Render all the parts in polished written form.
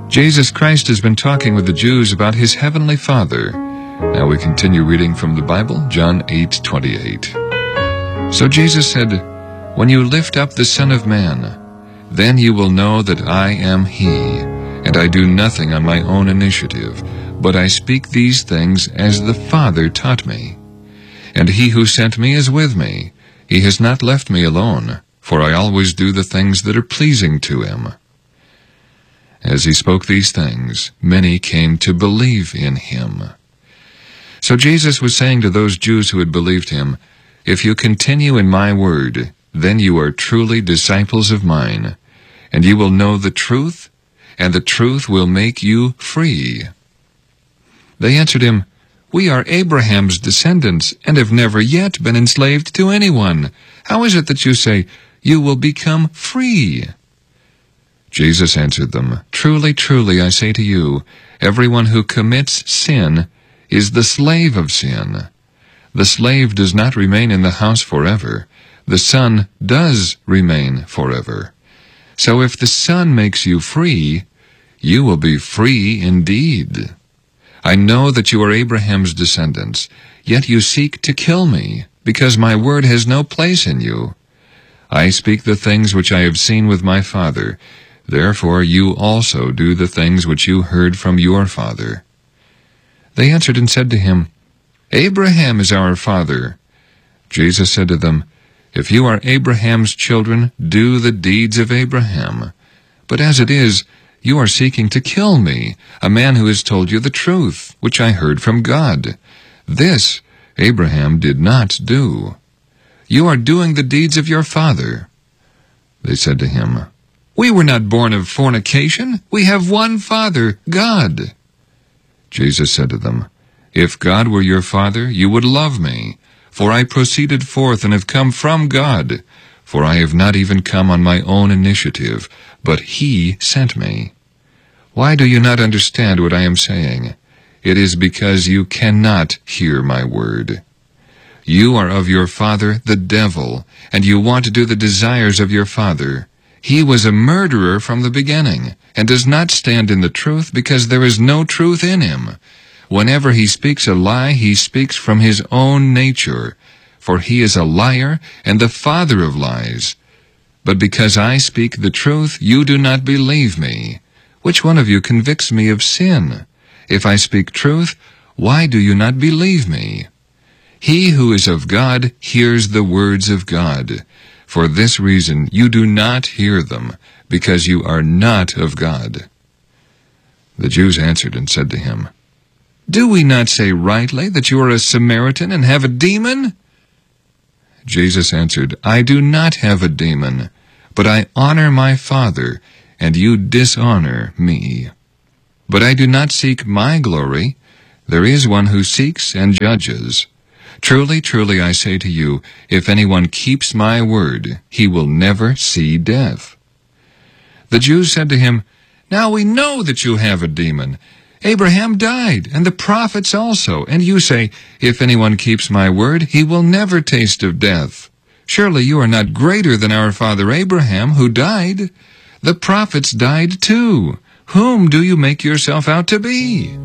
Jesus Christ has been talking with the Jews about his heavenly Father. Now we continue reading from the Bible, John 8:28. So Jesus said, "When you lift up the Son of Man, then you will know that I am he, and I do nothing on my own initiative, but I speak these things as the Father taught me. And he who sent me is with me. He has not left me alone, for I always do the things that are pleasing to him." As he spoke these things, many came to believe in him. So Jesus was saying to those Jews who had believed him, "If you continue in my word, then you are truly disciples of mine, and you will know the truth, and the truth will make you free." They answered him, "We are Abraham's descendants, and have never yet been enslaved to anyone. How is it that you say, 'You will become free'?" Jesus answered them, "Truly, truly, I say to you, everyone who commits sin is the slave of sin. The slave does not remain in the house forever. The Son does remain forever. So if the Son makes you free, you will be free indeed. I know that you are Abraham's descendants, yet you seek to kill me, because my word has no place in you. I speak the things which I have seen with my Father. Therefore you also do the things which you heard from your father." They answered and said to him, "Abraham is our father." Jesus said to them, "If you are Abraham's children, do the deeds of Abraham. But as it is, you are seeking to kill me, a man who has told you the truth, which I heard from God. This Abraham did not do. You are doing the deeds of your father." They said to him, "We were not born of fornication. We have one Father, God." Jesus said to them, "If God were your Father, you would love me, for I proceeded forth and have come from God, for I have not even come on my own initiative, but he sent me. Why do you not understand what I am saying? It is because you cannot hear my word. You are of your father, the devil, and you want to do the desires of your father. He was a murderer from the beginning, and does not stand in the truth, because there is no truth in him. Whenever he speaks a lie, he speaks from his own nature, for he is a liar and the father of lies. But because I speak the truth, you do not believe me. Which one of you convicts me of sin? If I speak truth, why do you not believe me? He who is of God hears the words of God. For this reason you do not hear them, because you are not of God." The Jews answered and said to him, "Do we not say rightly that you are a Samaritan and have a demon?" Jesus answered, "I do not have a demon, but I honor my Father, and you dishonor me. But I do not seek my glory. There is one who seeks and judges. Truly, truly, I say to you, if anyone keeps my word, he will never see death." The Jews said to him, "Now we know that you have a demon. Abraham died, and the prophets also, and you say, if anyone keeps my word, he will never taste of death. Surely you are not greater than our father Abraham, who died. The prophets died too. Whom do you make yourself out to be?"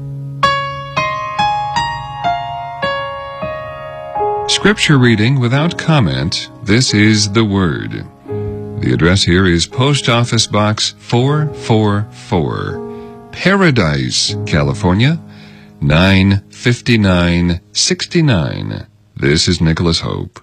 Scripture reading without comment. This is the Word. The address here is Post Office Box 444, Paradise, California, 95969. This is Nicholas Hope.